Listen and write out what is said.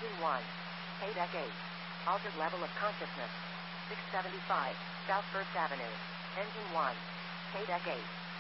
Engine 1. KDEC 8. Altered level of consciousness. 675, South First Avenue. Engine 1. KDEC 8.